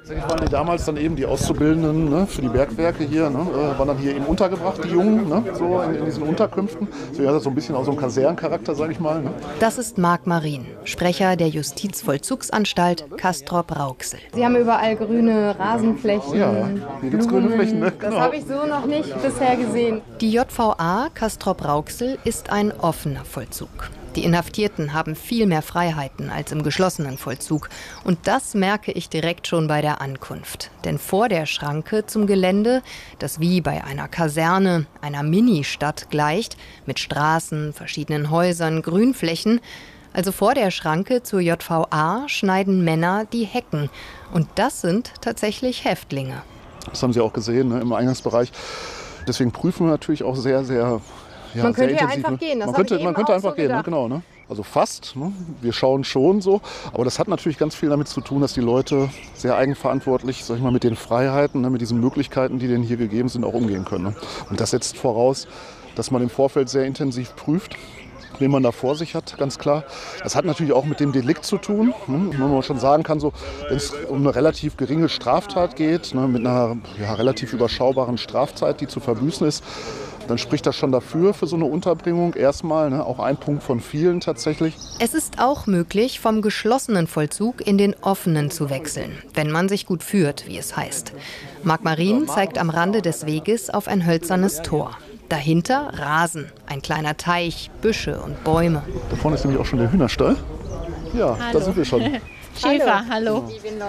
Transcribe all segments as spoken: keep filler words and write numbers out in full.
Tatsächlich waren die damals dann eben die Auszubildenden, ne, für die Bergwerke hier, ne, äh, waren dann hier eben untergebracht, die Jungen, ne, so in, in diesen Unterkünften. So, ja, das so ein bisschen auch so einen Kasernencharakter, sage ich mal. Ne. Das ist Marc Marin, Sprecher der Justizvollzugsanstalt Castrop-Rauxel. Sie haben überall grüne Rasenflächen. Ja, hier gibt es grüne Flächen. Ne? Das Genau. habe ich so noch nicht bisher gesehen. Die J V A Castrop-Rauxel ist ein offener Vollzug. Die Inhaftierten haben viel mehr Freiheiten als im geschlossenen Vollzug. Und das merke ich direkt schon bei der Ankunft. Denn vor der Schranke zum Gelände, das wie bei einer Kaserne, einer Ministadt gleicht, mit Straßen, verschiedenen Häusern, Grünflächen, also vor der Schranke zur J V A schneiden Männer die Hecken. Und das sind tatsächlich Häftlinge. Das haben Sie auch gesehen, ne, im Eingangsbereich. Deswegen prüfen wir natürlich auch sehr, sehr Ja, man könnte ja einfach ne? gehen. Das man könnte, ich eben man könnte auch einfach so gehen, ne? gedacht. Genau. Ne? Also fast. Ne? Wir schauen schon so. Aber das hat natürlich ganz viel damit zu tun, dass die Leute sehr eigenverantwortlich, sag ich mal, mit den Freiheiten, ne, mit diesen Möglichkeiten, die denen hier gegeben sind, auch umgehen können. Ne? Und das setzt voraus, dass man im Vorfeld sehr intensiv prüft, wen man da vor sich hat, ganz klar. Das hat natürlich auch mit dem Delikt zu tun. Ne? Wenn man schon sagen kann, so, wenn es um eine relativ geringe Straftat geht, ne, mit einer ja, relativ überschaubaren Strafzeit, die zu verbüßen ist, dann spricht das schon dafür, für so eine Unterbringung erstmal, ne, auch ein Punkt von vielen tatsächlich. Es ist auch möglich, vom geschlossenen Vollzug in den offenen zu wechseln, wenn man sich gut führt, wie es heißt. Marc Marin zeigt am Rande des Weges auf ein hölzernes Tor. Dahinter Rasen, ein kleiner Teich, Büsche und Bäume. Da vorne ist nämlich auch schon der Hühnerstall. Ja, hallo. Da sind wir schon. Schäfer, hallo.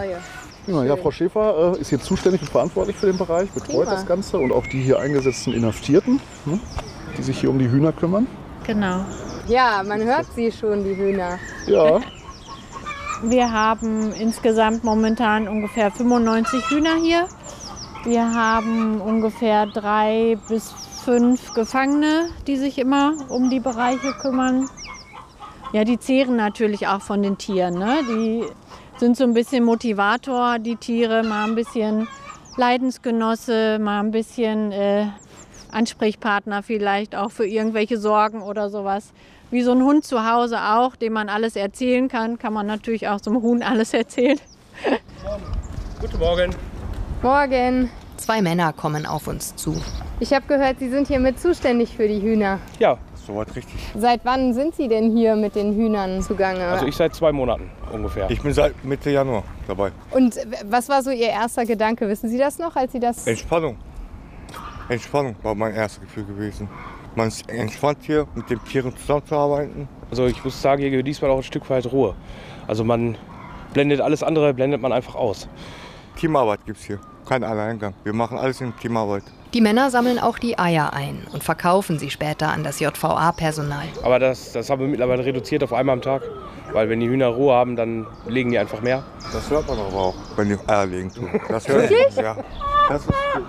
Ja, ja, Frau Schäfer äh, ist hier zuständig und verantwortlich für den Bereich, betreut Prima. das Ganze und auch die hier eingesetzten Inhaftierten, ne, die sich hier um die Hühner kümmern. Genau. Ja, man hört sie schon, die Hühner. Ja, Wir haben insgesamt momentan ungefähr fünfundneunzig Hühner hier. Wir haben ungefähr drei bis fünf Gefangene, die sich immer um die Bereiche kümmern. Ja, die zehren natürlich auch von den Tieren, ne? Die sind so ein bisschen Motivator, die Tiere, mal ein bisschen Leidensgenosse, mal ein bisschen äh, Ansprechpartner vielleicht auch für irgendwelche Sorgen oder sowas. Wie so ein Hund zu Hause auch, dem man alles erzählen kann, kann man natürlich auch so einem Huhn alles erzählen. Guten Morgen. Morgen. Zwei Männer kommen auf uns zu. Ich habe gehört, Sie sind hier mit zuständig für die Hühner. Ja, soweit richtig. Seit wann sind Sie denn hier mit den Hühnern zugange? Also ich seit zwei Monaten ungefähr. Ich bin seit Mitte Januar dabei. Und was war so Ihr erster Gedanke? Wissen Sie das noch, als Sie das... Entspannung. Entspannung war mein erstes Gefühl gewesen. Man ist entspannt hier, mit den Tieren zusammenzuarbeiten. Also ich muss sagen, hier genießt man auch ein Stück weit Ruhe. Also man blendet alles andere, blendet man einfach aus. Teamarbeit gibt es hier, kein Alleingang. Wir machen alles in Teamarbeit. Die Männer sammeln auch die Eier ein und verkaufen sie später an das J V A-Personal. Aber das, das haben wir mittlerweile reduziert auf einmal am Tag. Weil wenn die Hühner Ruhe haben, dann legen die einfach mehr. Das hört man aber auch, wenn die Eier legen tun. Das hört man, ja. Das ist gut.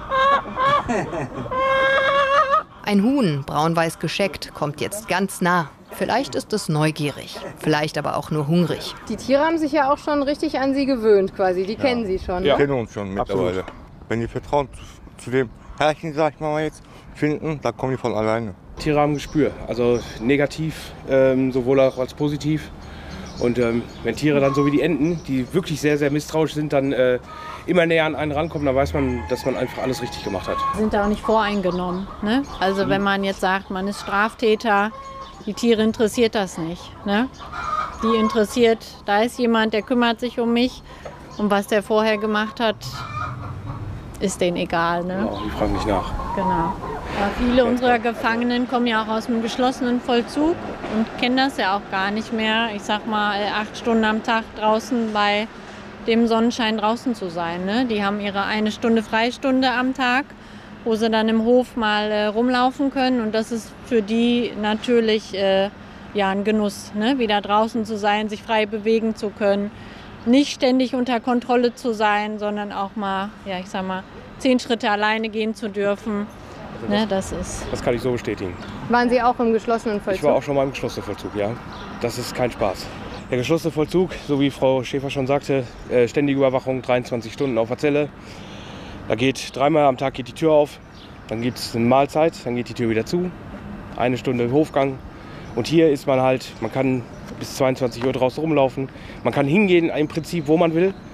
Ein Huhn, braun-weiß gescheckt, kommt jetzt ganz nah. Vielleicht ist es neugierig, vielleicht aber auch nur hungrig. Die Tiere haben sich ja auch schon richtig an Sie gewöhnt quasi. Die kennen Sie schon, Wir ne? kennen uns schon mittlerweile. Wenn die Vertrauen zu, zu dem Herrchen, sag ich mal jetzt, finden, dann kommen die von alleine. Tiere haben Gespür, also negativ, ähm, sowohl auch als positiv. Und ähm, wenn Tiere dann so wie die Enten, die wirklich sehr, sehr misstrauisch sind, dann äh, immer näher an einen rankommen, dann weiß man, dass man einfach alles richtig gemacht hat. Sind da auch nicht voreingenommen, ne? Also wenn man jetzt sagt, man ist Straftäter, die Tiere interessiert das nicht, ne? Die interessiert, da ist jemand, der kümmert sich um mich und was der vorher gemacht hat, ist denen egal, ne? Genau, die fragen nicht nach. Genau. Aber viele unserer Gefangenen kommen ja auch aus dem geschlossenen Vollzug und kennen das ja auch gar nicht mehr. Ich sag mal, acht Stunden am Tag draußen bei dem Sonnenschein draußen zu sein, ne? Die haben ihre eine Stunde Freistunde am Tag, wo sie dann im Hof mal äh, rumlaufen können. Und das ist für die natürlich äh, ja, ein Genuss, ne? Wieder draußen zu sein, sich frei bewegen zu können. Nicht ständig unter Kontrolle zu sein, sondern auch mal, ja, ich sag mal, zehn Schritte alleine gehen zu dürfen. Also ne, das, ist das kann ich so bestätigen. Waren Sie auch im geschlossenen Vollzug? Ich war auch schon mal im geschlossenen Vollzug, ja. Das ist kein Spaß. Der geschlossene Vollzug, so wie Frau Schäfer schon sagte, äh, ständige Überwachung, dreiundzwanzig Stunden auf der Zelle. Da geht dreimal am Tag geht die Tür auf, dann gibt es eine Mahlzeit, dann geht die Tür wieder zu, eine Stunde Hofgang. Und hier ist man halt, man kann bis zweiundzwanzig Uhr draußen rumlaufen, man kann hingehen im Prinzip, wo man will.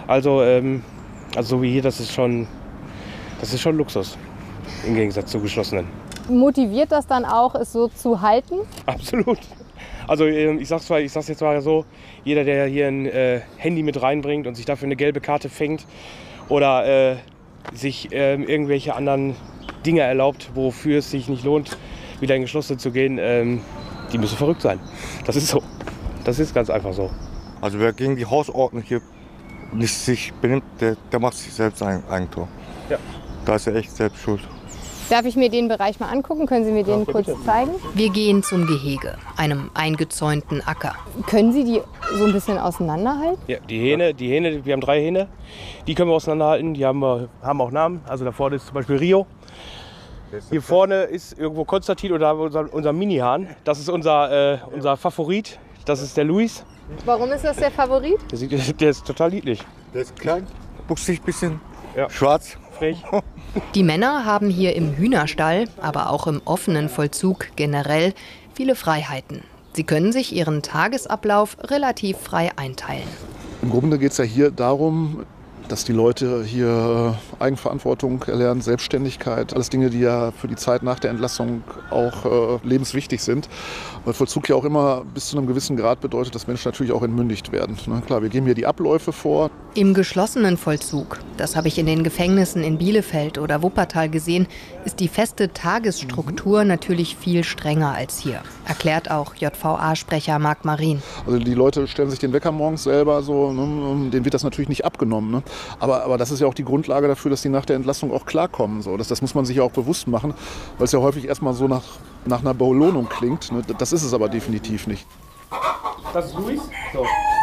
Also, ähm, also so wie hier, das ist schon, das ist schon Luxus im Gegensatz zu geschlossenen. Motiviert das dann auch, es so zu halten? Absolut. Also ich sag's zwar, ich sag's jetzt mal so, jeder, der hier ein äh, Handy mit reinbringt und sich dafür eine gelbe Karte fängt oder äh, sich äh, irgendwelche anderen Dinge erlaubt, wofür es sich nicht lohnt, wieder in Geschlossene zu gehen, ähm, die müssen verrückt sein. Das ist so. Das ist ganz einfach so. Also wer gegen die Hausordnung hier nicht sich benimmt, der, der macht sich selbst ein Eigentor. Ja. Da ist er echt selbst schuld. Darf ich mir den Bereich mal angucken? Können Sie mir den Ja, kurz bitte. zeigen? Wir gehen zum Gehege, einem eingezäunten Acker. Können Sie die so ein bisschen auseinanderhalten? Ja, die Hähne, die Hähne, wir haben drei Hähne, die können wir auseinanderhalten, die haben, wir, haben auch Namen. Also da vorne ist zum Beispiel Rio. Hier vorne ist irgendwo Konstantin oder unser, unser Mini-Hahn. Das ist unser, äh, unser Favorit, das ist der Luis. Warum ist das der Favorit? Der, sieht, der ist total niedlich. Der ist klein, buchsig, bisschen Ja. schwarz. Frech. Die Männer haben hier im Hühnerstall, aber auch im offenen Vollzug generell viele Freiheiten. Sie können sich ihren Tagesablauf relativ frei einteilen. Im Grunde geht es ja hier darum, dass die Leute hier Eigenverantwortung erlernen, Selbstständigkeit, alles Dinge, die ja für die Zeit nach der Entlassung auch äh, lebenswichtig sind. Weil Vollzug ja auch immer bis zu einem gewissen Grad bedeutet, dass Menschen natürlich auch entmündigt werden. Ne? Klar, wir geben hier die Abläufe vor. Im geschlossenen Vollzug, das habe ich in den Gefängnissen in Bielefeld oder Wuppertal gesehen, ist die feste Tagesstruktur natürlich viel strenger als hier, erklärt auch J V A-Sprecher Marc Marin. Also die Leute stellen sich den Wecker morgens selber so, ne? Denen wird das natürlich nicht abgenommen. Ne? Aber, aber das ist ja auch die Grundlage dafür, dass die nach der Entlassung auch klarkommen. So. Das, das muss man sich ja auch bewusst machen, weil es ja häufig erstmal so nach, nach einer Belohnung klingt. Ne? Das ist es aber definitiv nicht. Das ist Luis. So.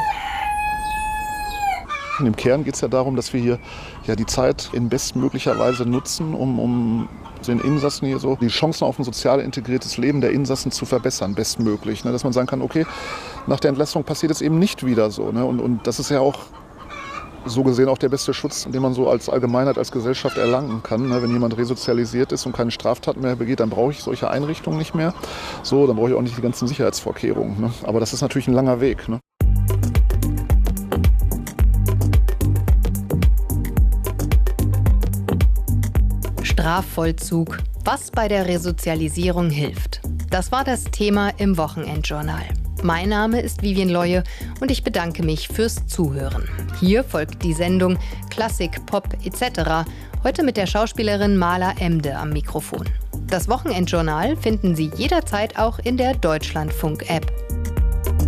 Im Kern geht es ja darum, dass wir hier ja die Zeit in bestmöglicher Weise nutzen, um, um den Insassen hier so die Chancen auf ein sozial integriertes Leben der Insassen zu verbessern, bestmöglich. Ne? Dass man sagen kann, okay, nach der Entlassung passiert es eben nicht wieder so. Ne? Und, und das ist ja auch so gesehen auch der beste Schutz, den man so als Allgemeinheit, als Gesellschaft erlangen kann. Ne? Wenn jemand resozialisiert ist und keine Straftaten mehr begeht, dann brauche ich solche Einrichtungen nicht mehr. So, dann brauche ich auch nicht die ganzen Sicherheitsvorkehrungen. Ne? Aber das ist natürlich ein langer Weg. Ne? Strafvollzug, was bei der Resozialisierung hilft. Das war das Thema im Wochenendjournal. Mein Name ist Vivien Leue und ich bedanke mich fürs Zuhören. Hier folgt die Sendung Klassik, Pop et cetera. Heute mit der Schauspielerin Mala Emde am Mikrofon. Das Wochenendjournal finden Sie jederzeit auch in der Deutschlandfunk-App.